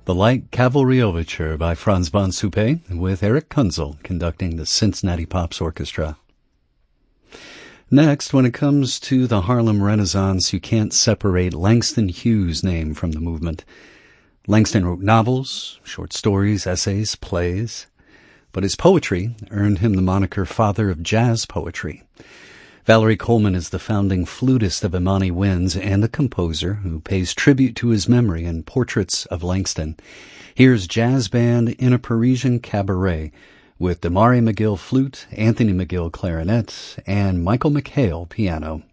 The Light Cavalry Overture by Franz von Suppé with Eric Kunzel conducting the Cincinnati Pops Orchestra. Next, when it comes to the Harlem Renaissance, you can't separate Langston Hughes' name from the movement. Langston wrote novels, short stories, essays, plays, but his poetry earned him the moniker Father of Jazz Poetry. Valerie Coleman is the founding flutist of Imani Winds and a composer who pays tribute to his memory in Portraits of Langston. Here's Jazz Band in a Parisian Cabaret with Damari McGill flute, Anthony McGill clarinet, and Michael McHale piano.